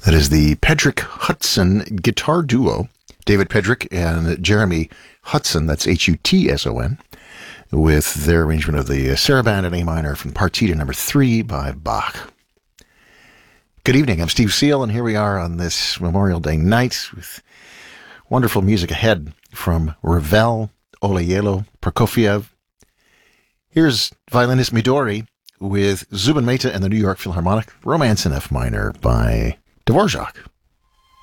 That is the Pedrick Hudson guitar duo, David Pedrick and Jeremy Hutson, that's Hutson, with their arrangement of the Sarabande in A minor from Partita number 3 by Bach. Good evening, I'm Steve Seal, and here we are on this Memorial Day night with wonderful music ahead from Ravel, Olayelo, Prokofiev. Here's violinist Midori with Zubin Mehta and the New York Philharmonic, Romance in F minor by Dvorak.